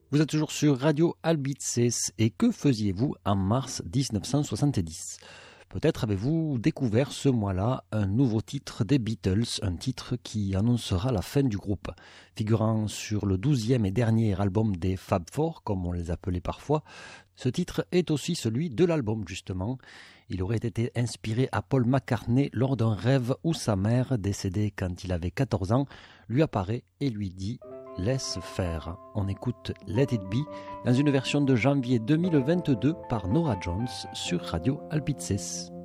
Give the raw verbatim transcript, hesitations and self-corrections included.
Vous êtes toujours sur Radio Albitzes et que faisiez-vous en mars dix-neuf cent soixante-dix ? Peut-être avez-vous découvert ce mois-là un nouveau titre des Beatles, un titre qui annoncera la fin du groupe. Figurant sur le douzième et dernier album des Fab Four, comme on les appelait parfois, ce titre est aussi celui de l'album justement. Il aurait été inspiré à Paul McCartney lors d'un rêve où sa mère, décédée quand il avait quatorze ans, lui apparaît et lui dit « Laisse faire ». On écoute « Let It Be » dans une version de janvier deux mille vingt-deux par Norah Jones sur Radio Albitzes.